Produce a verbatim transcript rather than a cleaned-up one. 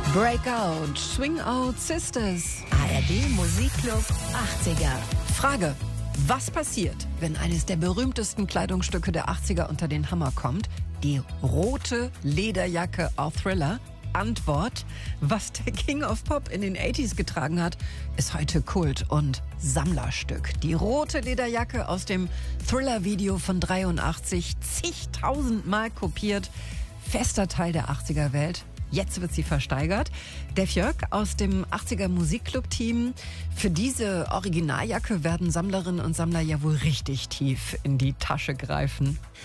Breakout, Swing Out Sisters. A R D Musikclub achtziger. Frage: Was passiert, wenn eines der berühmtesten Kleidungsstücke der achtziger unter den Hammer kommt? Die rote Lederjacke auf Thriller? Antwort: Was der King of Pop in den achtziger getragen hat, ist heute Kult und Sammlerstück. Die rote Lederjacke aus dem Thriller-Video von dreiundachtzig, zigtausendmal kopiert, fester Teil der achtziger-Welt. Jetzt wird sie versteigert. Def Jörg aus dem achtziger Musikclub-Team. Für diese Originaljacke werden Sammlerinnen und Sammler ja wohl richtig tief in die Tasche greifen.